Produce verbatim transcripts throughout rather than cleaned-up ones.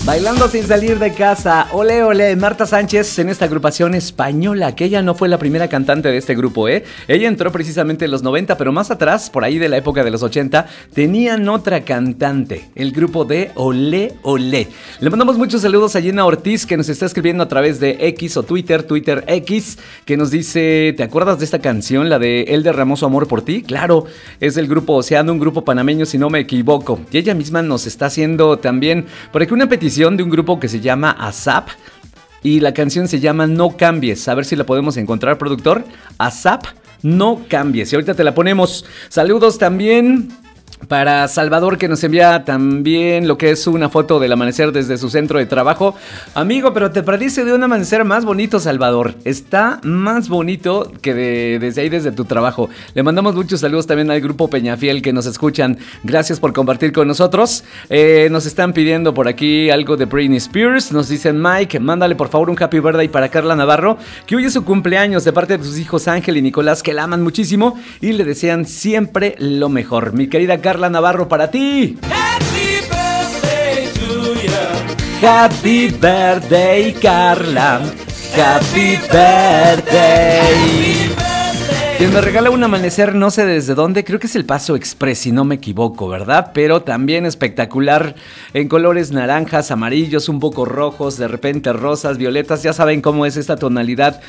Bailando sin salir de casa, ole ole, Marta Sánchez en esta agrupación española, que ella no fue la primera cantante de este grupo, ¿eh? Ella entró precisamente en los noventa, pero más atrás, por ahí de la época de los ochenta, tenían otra cantante, el grupo de Ole Ole. Le mandamos muchos saludos a Jenna Ortiz, que nos está escribiendo a través de X o Twitter, Twitter X, que nos dice, ¿te acuerdas de esta canción, la de Él derramó su amor por ti? Claro, es del grupo Oceano, un grupo panameño si no me equivoco. Y ella misma nos está haciendo también, por aquí una petición de un grupo que se llama ASAP y la canción se llama No Cambies. A ver si la podemos encontrar, productor. ASAP, No Cambies. Y ahorita te la ponemos. Saludos también para Salvador, que nos envía también lo que es una foto del amanecer desde su centro de trabajo. Amigo, pero te perdiste de un amanecer más bonito, Salvador. Está más bonito que de, desde ahí, desde tu trabajo. Le mandamos muchos saludos también al grupo Peñafiel que nos escuchan. Gracias por compartir con nosotros. Eh, nos están pidiendo por aquí algo de Britney Spears. Nos dicen, Mike, mándale por favor un happy birthday para Carla Navarro, que hoy es su cumpleaños, de parte de sus hijos Ángel y Nicolás, que la aman muchísimo y le desean siempre lo mejor. Mi querida Carla Carla Navarro, para ti. Happy birthday to you. Happy birthday, Carla. Happy birthday. Happy birthday. Quien me regala un amanecer, no sé desde dónde, creo que es el Paso Express, si no me equivoco, ¿verdad? Pero también espectacular, en colores naranjas, amarillos, un poco rojos, de repente rosas, violetas. Ya saben cómo es esta tonalidad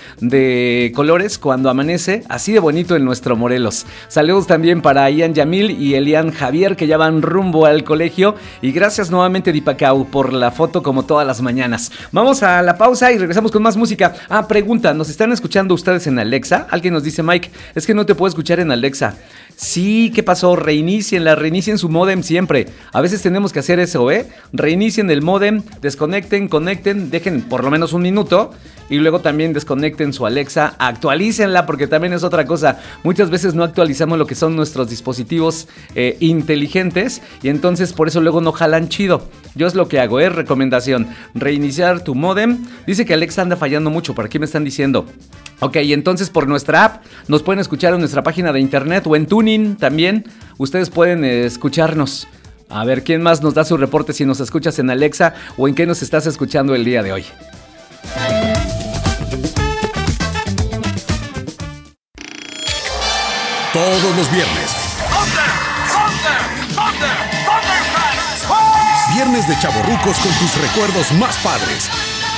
de colores cuando amanece, así de bonito en nuestro Morelos. Saludos también para Ian Yamil y Elian Javier, que ya van rumbo al colegio. Y gracias nuevamente, Dipacau, por la foto como todas las mañanas. Vamos a la pausa y regresamos con más música. Ah, pregunta, ¿nos están escuchando ustedes en Alexa? Alguien nos dice, Mike, es que no te puedo escuchar en Alexa. Sí, ¿qué pasó? Reinicien, reinicien su módem siempre. A veces tenemos que hacer eso, ¿eh? Reinicien el módem, desconecten, conecten, dejen por lo menos un minuto y luego también desconecten su Alexa, actualícenla, porque también es otra cosa. Muchas veces no actualizamos lo que son nuestros dispositivos eh, inteligentes y entonces por eso luego no jalan chido. Yo es lo que hago, ¿eh? Recomendación, reiniciar tu módem. Dice que Alexa anda fallando mucho, ¿por aquí me están diciendo? Ok, entonces por nuestra app nos pueden escuchar en nuestra página de internet o en Tuning también. Ustedes pueden eh, escucharnos. A ver, ¿quién más nos da su reporte si nos escuchas en Alexa o en qué nos estás escuchando el día de hoy? Todos los viernes. Viernes de chavorrucos con tus recuerdos más padres.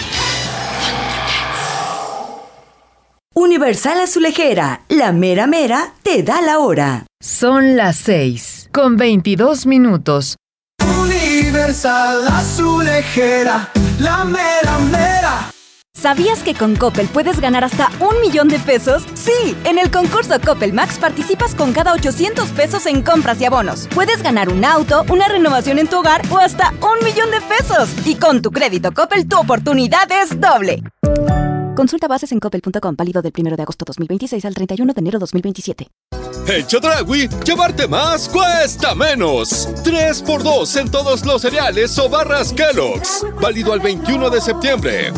Universal Azulejera, la mera mera te da la hora. Son las seis, con veintidós minutos. Universal Azulejera, la mera mera. ¿Sabías que con Coppel puedes ganar hasta un millón de pesos? Sí, en el concurso Coppel Max participas con cada ochocientos pesos en compras y abonos. Puedes ganar un auto, una renovación en tu hogar o hasta un millón de pesos. Y con tu crédito Coppel, tu oportunidad es doble. Consulta bases en coppel punto com, válido del primero de agosto dos mil veintiséis al treinta y uno de enero dos mil veintisiete. En Chedraui, llevarte más cuesta menos. tres por dos en todos los cereales o barras Kellogg's. Válido al veintiuno de septiembre.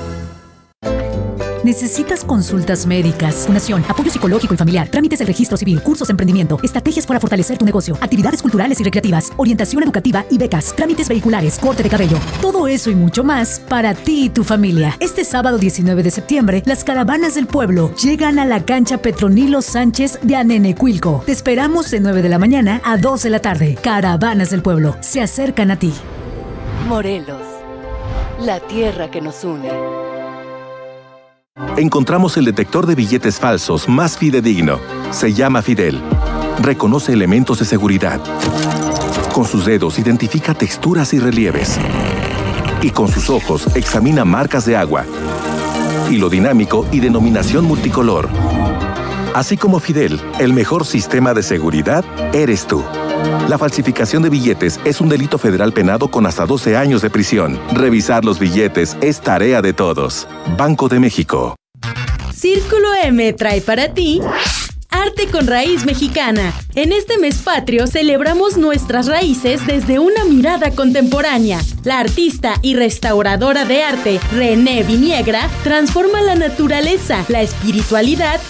¿Necesitas consultas médicas, fundación, apoyo psicológico y familiar, trámites del registro civil, cursos de emprendimiento, estrategias para fortalecer tu negocio, actividades culturales y recreativas, orientación educativa y becas, trámites vehiculares, corte de cabello? Todo eso y mucho más para ti y tu familia. Este sábado diecinueve de septiembre, las caravanas del pueblo llegan a la cancha Petronilo Sánchez de Anenecuilco. Te esperamos de nueve de la mañana a dos de la tarde. Caravanas del pueblo se acercan a ti. Morelos, la tierra que nos une. Encontramos el detector de billetes falsos más fidedigno. Se llama Fidel. Reconoce elementos de seguridad. Con sus dedos identifica texturas y relieves. Y con sus ojos examina marcas de agua. Hilo dinámico y denominación multicolor. Así como Fidel, el mejor sistema de seguridad eres tú. La falsificación de billetes es un delito federal penado con hasta doce años de prisión. Revisar los billetes es tarea de todos. Banco de México. Círculo M trae para ti Arte con Raíz Mexicana. En este mes patrio celebramos nuestras raíces desde una mirada contemporánea. La artista y restauradora de arte René Viniegra transforma la naturaleza, la espiritualidad